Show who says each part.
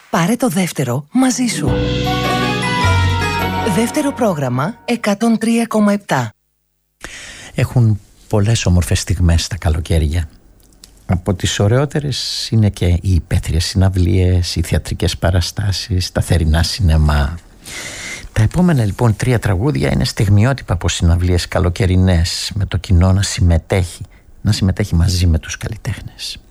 Speaker 1: Πάρε το δεύτερο μαζί σου. Δεύτερο πρόγραμμα 103,7.
Speaker 2: Έχουν πολλές όμορφες στιγμές τα καλοκαίρια. Από τις ωραιότερες είναι και οι υπαίθριες συναυλίες, οι θεατρικές παραστάσεις, τα θερινά σινεμά. Τα επόμενα λοιπόν 3 τραγούδια είναι στιγμιότυπα από συναυλίες καλοκαιρινές, με το κοινό να συμμετέχει μαζί με τους καλλιτέχνες.